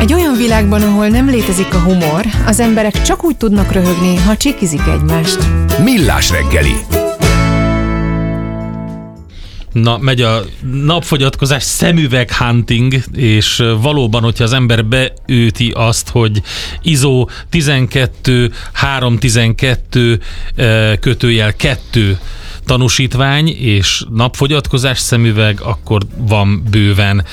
Egy olyan világban, ahol nem létezik a humor, az emberek csak úgy tudnak röhögni, ha csikizik egymást. Millás reggeli. Na, megy a napfogyatkozás, szemüveg hunting, és valóban, hogyha az ember beüti azt, hogy ISO 12-312 -2 tanúsítvány és napfogyatkozás szemüveg, akkor van bőven,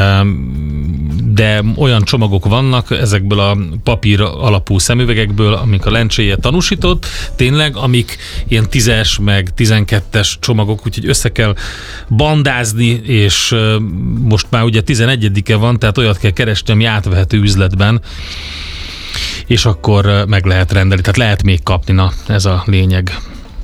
de olyan csomagok vannak ezekből a papír alapú szemüvegekből, amik a lencséje tanúsított, tényleg, amik ilyen 10-es meg 12-es csomagok, úgyhogy össze kell bandázni, és most már ugye 11-e van, tehát olyat kell keresni, ami átvehető üzletben, és akkor meg lehet rendelni, tehát lehet még kapni, na, ez a lényeg.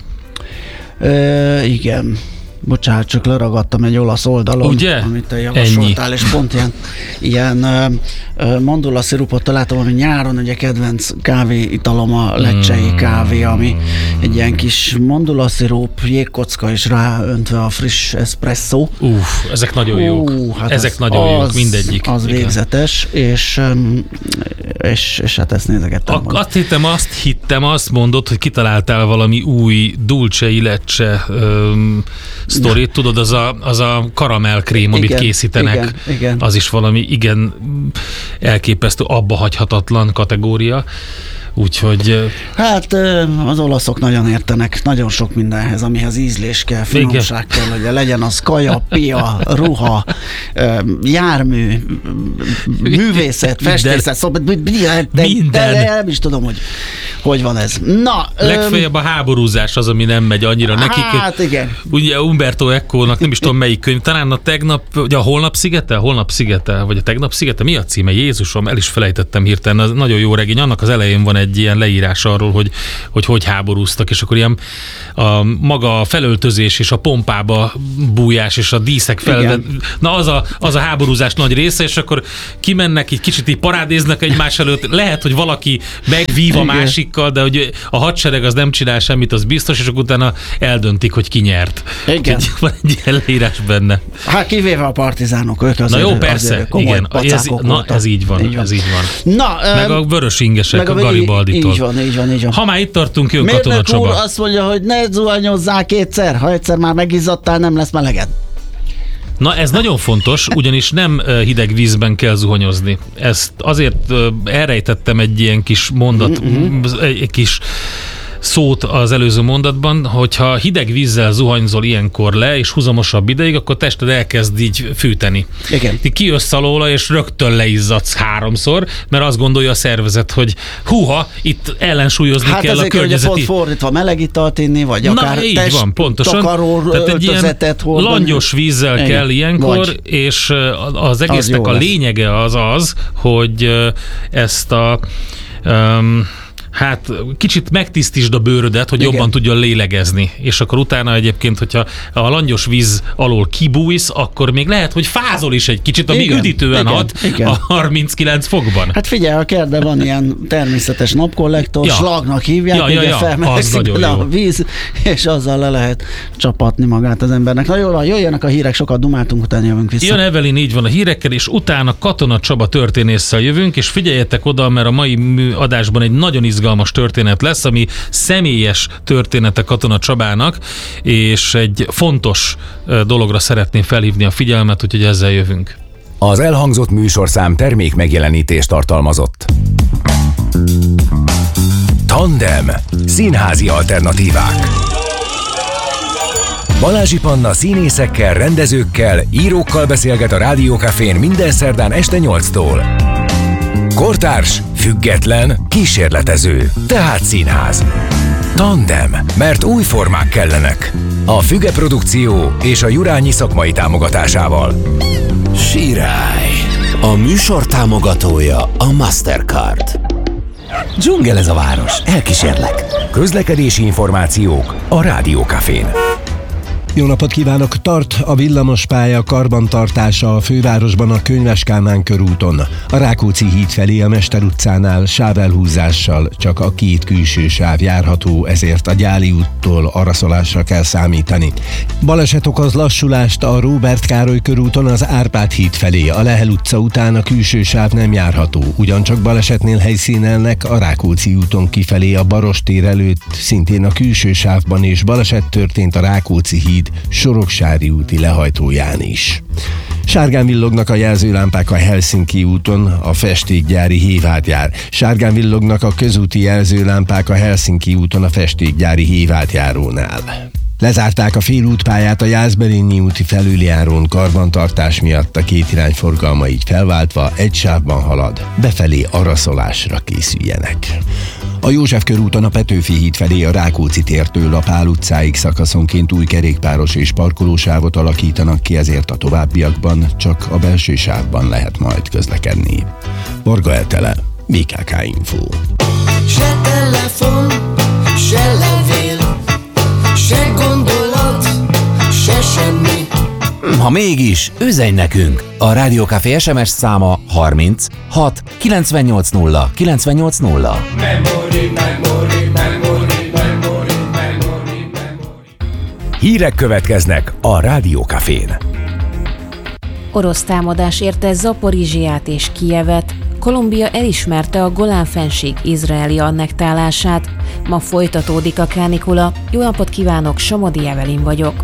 Igen. Bocsánat, csak leragadtam egy olasz oldalon, ugye? Amit te javasoltál, és pont ilyen mandulaszirupot találtam, ami nyáron ugye kedvenc kávéitalom a lecsei kávé, ami egy ilyen kis mandulaszirup, jégkocka és ráöntve a friss espresso. Ezek nagyon jók. Hát ezek nagyon jók, mindegyik. Az igen. Végzetes, és hát ezt nézegettem. Azt mondod, hogy kitaláltál valami új dulce lecce sztorit, tudod, az a karamellkrém, amit készítenek, igen. Az is valami igen elképesztő, abba hagyhatatlan kategória. Úgyhogy... Hát az olaszok nagyon értenek nagyon sok mindenhez, amihez ízlés kell, finomság kell, hogy legyen az kaja, pia, ruha, jármű, művészet, festészet, szóval minden. Nem is tudom, hogy van ez. Na, legfeljebb a háborúzás az, ami nem megy annyira nekik. Hát igen. Ugye Umberto Eco-nak nem is tudom melyik könyv, talán a tegnap, ugye a Holnap szigete, vagy a tegnap szigete, mi a címe? Jézusom, el is felejtettem hirtelen, az nagyon jó regény, annak az elején van egy ilyen leírás arról, hogy háborúztak, és akkor ilyen maga a felöltözés és a pompába bújás és a díszek na az a háborúzás nagy része, és akkor kimennek, így kicsit így parádéznek egymás előtt, lehet, hogy valaki megvív a másikkal, de hogy a hadsereg az nem csinál semmit, az biztos, és akkor utána eldöntik, hogy ki nyert. Igen. Van egy ilyen leírás benne. Hát kivéve a partizánok, ők azért. Na jó, persze, igen. Ez így van. Na, meg a vörös ingesek, a Garibalditól. Így van. Ha már itt tartunk, jön Katona Mérnök Csaba. úr azt mondja, hogy ne zuhanyozzál kétszer, ha egyszer már megizzadtál, nem lesz meleged. Na, ez nagyon fontos, ugyanis nem hideg vízben kell zuhanyozni. Ezt azért elrejtettem egy ilyen kis mondat, egy kis szót az előző mondatban, hogyha hideg vízzel zuhanyzol ilyenkor le, és húzamosabb ideig, akkor tested elkezd így fűteni. Igen. Kijössz alóla, és rögtön leizzadsz 3-szor, mert azt gondolja a szervezet, hogy húha, itt ellensúlyozni kell a környezeti... Hát pont fordítva meleg italt inni, vagy akár takaró öltözetet hordani. Langyos vízzel kell ilyenkor, és az egésznek a lényege az, hogy ezt a... hát kicsit megtisztítsd a bőrödet, hogy jobban tudjon lélegezni. És akkor utána egyébként, hogyha a langyos víz alól kibújsz, akkor még lehet, hogy fázol is egy kicsit, ami üdítően hat a 39 fokban. Hát figyelj, a kertben van ilyen természetes napkollektor, slagnak hívják, felmelegszik a víz, és azzal le lehet csapatni magát az embernek. Na jól van, jöjjenek a hírek, sokat dumáltunk, utána jövünk vissza. Jön Evelyn, így van a hírekkel, és utána Katona Csaba történésszel jövünk, és figyeljetek oda, mert a mai adásban egy nagyon izgalmas történet lesz, ami személyes története Katona Csabának, és egy fontos dologra szeretném felhívni a figyelmet, úgyhogy ezzel jövünk. Az elhangzott műsorszám termék megjelenítést tartalmazott. Tandem. Színházi alternatívák. Balázsi Panna színészekkel, rendezőkkel, írókkal beszélget a Rádió Cafén minden szerdán este 8-tól. Kortárs, független, kísérletező, tehát színház. Tandem, mert új formák kellenek. A Füge Produkció és a Jurányi szakmai támogatásával. Sirály. A műsor támogatója a Mastercard. Dzsungel ez a város, elkísérlek. Közlekedési információk a Rádió Cafén. Jó napot kívánok! Tart a villamospálya karbantartása a fővárosban a Könyves Kálmán körúton. A Rákóczi híd felé a Mester utcánál sávelhúzással csak a két külső sáv járható, ezért a Gyáli úttól araszolásra kell számítani. Baleset okoz lassulást a Róbert Károly körúton az Árpád híd felé. A Lehel utca után a külső sáv nem járható. Ugyancsak balesetnél helyszínelnek a Rákóczi úton kifelé a Barostér előtt, szintén a külső sávban, és baleset történt a Rákóczi híd Soroksári úti lehajtóján is. Sárgán villognak a jelzőlámpák a Helsinki úton, a festékgyári hévátjár. Sárgán villognak a közúti jelzőlámpák a Helsinki úton, a festékgyári hévátjárónál. Lezárták a félútpályát a Jászberényi úti felüljárón karbantartás miatt, a két irány forgalma így felváltva egy sávban halad, befelé araszolásra készüljenek. A József körúton a Petőfi híd felé a Rákóczi tértől a Pál utcáig szakaszonként új kerékpáros és parkolósávot alakítanak ki, ezért a továbbiakban csak a belső sávban lehet majd közlekedni. Varga Eltele, BKK Info. Se telefon, se levél, se gondolat, se semmi. Ha mégis, üzenj nekünk! A Rádió Café SMS száma 30 6 980 980. Hírek következnek a Rádió Cafén. Orosz támadás érte Zaporizsiát és Kijevet. Kolumbia elismerte a Golán-fennsík izraeli annektálását. Ma folytatódik a kánikula. Jó napot kívánok, Somodi Evelin vagyok.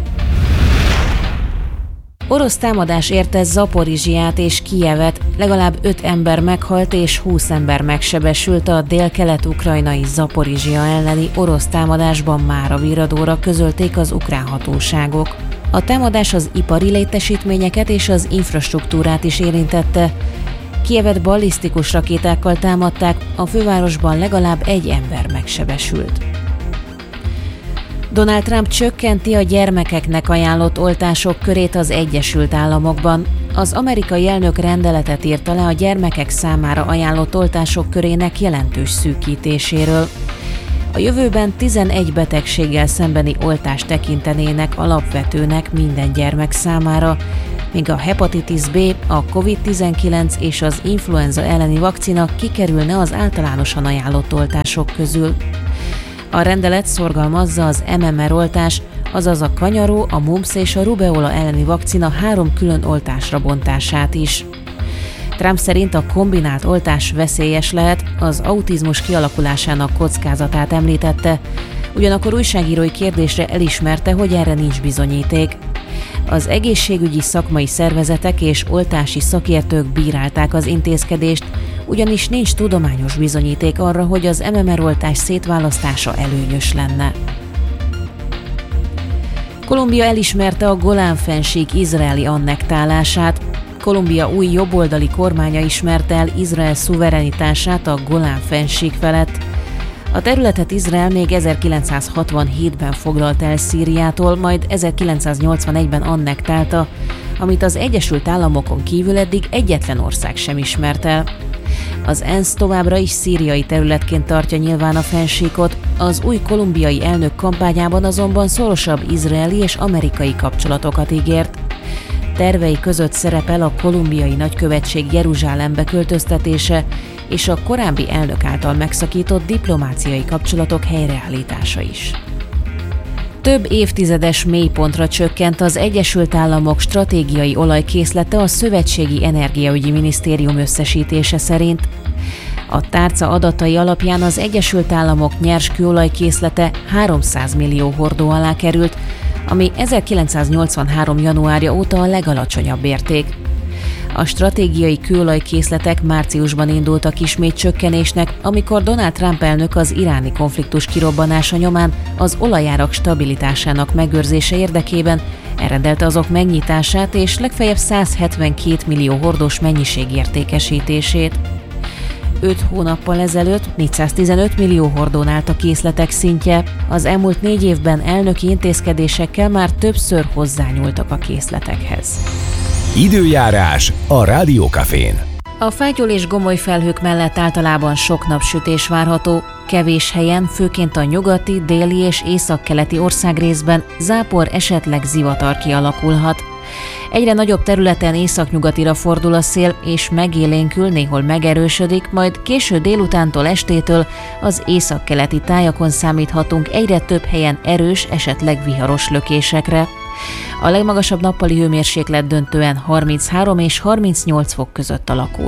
Orosz támadás érte Zaporizsiát és Kijevet, legalább 5 ember meghalt és 20 ember megsebesült a délkelet-ukrajnai Zaporizsia elleni orosz támadásban mára viradóra, közölték az ukrán hatóságok. A támadás az ipari létesítményeket és az infrastruktúrát is érintette. Kijevet ballisztikus rakétákkal támadták, a fővárosban legalább 1 ember megsebesült. Donald Trump csökkenti a gyermekeknek ajánlott oltások körét az Egyesült Államokban. Az amerikai elnök rendeletet írt alá a gyermekek számára ajánlott oltások körének jelentős szűkítéséről. A jövőben 11 betegséggel szembeni oltást tekintenének alapvetőnek minden gyermek számára, míg a hepatitis B, a COVID-19 és az influenza elleni vakcina kikerülne az általánosan ajánlott oltások közül. A rendelet szorgalmazza az MMR oltás, azaz a kanyaró, a mumps és a rubeola elleni vakcina 3 külön oltásra bontását is. Trump szerint a kombinált oltás veszélyes lehet, az autizmus kialakulásának kockázatát említette, ugyanakkor újságírói kérdésre elismerte, hogy erre nincs bizonyíték. Az egészségügyi szakmai szervezetek és oltási szakértők bírálták az intézkedést, ugyanis nincs tudományos bizonyíték arra, hogy az MMR oltás szétválasztása előnyös lenne. Kolumbia elismerte a Golán-fennsík izraeli annektálását. Kolumbia új jobboldali kormánya ismerte el Izrael szuverenitását a Golán-fennsík felett. A területet Izrael még 1967-ben foglalt el Szíriától, majd 1981-ben annektálta, amit az Egyesült Államokon kívül eddig egyetlen ország sem ismert el. Az ENSZ továbbra is szíriai területként tartja nyilván a fennsíkot, az új kolumbiai elnök kampányában azonban szorosabb izraeli és amerikai kapcsolatokat ígért. Tervei között szerepel a kolumbiai nagykövetség Jeruzsálembe költöztetése és a korábbi elnök által megszakított diplomáciai kapcsolatok helyreállítása is. Több évtizedes mélypontra csökkent az Egyesült Államok stratégiai olajkészlete a Szövetségi Energiaügyi Minisztérium összesítése szerint. A tárca adatai alapján az Egyesült Államok nyerskőolajkészlete 300 millió hordó alá került, ami 1983. januárja óta a legalacsonyabb érték. A stratégiai kőolajkészletek márciusban indultak ismét csökkenésnek, amikor Donald Trump elnök az iráni konfliktus kirobbanása nyomán az olajárak stabilitásának megőrzése érdekében elrendelte azok megnyitását és legfeljebb 172 millió hordós mennyiség értékesítését. 5 hónappal ezelőtt 415 millió hordón állt a készletek szintje, az elmúlt 4 évben elnöki intézkedésekkel már többször hozzányúltak a készletekhez. Időjárás a Rádió Cafén. A fátyol és gomoly felhők mellett általában sok napsütés várható, kevés helyen, főként a nyugati, déli és északkeleti országrészben zápor, esetleg zivatar kialakulhat. Egyre nagyobb területen északnyugatira fordul a szél, és megélénkül, néhol megerősödik, majd késő délutántól estétől az északkeleti tájakon számíthatunk egyre több helyen erős, esetleg viharos lökésekre. A legmagasabb nappali hőmérséklet döntően 33 és 38 fok között alakul.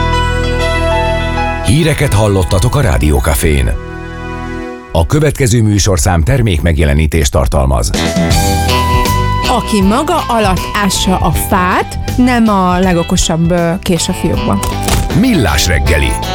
Híreket hallottatok a Rádió Cafén. A következő műsorszám termék megjelenítést tartalmaz. Aki maga alatt ássa a fát, nem a legokosabb kés a fiókban. Millás reggeli.